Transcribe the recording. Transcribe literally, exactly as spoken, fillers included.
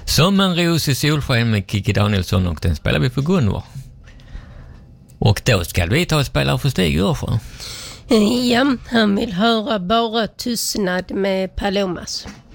Som en ros i solsken med Kiki Danielsson, och den spelar vi för Gunvor. Och då ska vi ta och spela för Stig Urför. Ja, han vill höra Bara tystnad med Palomas.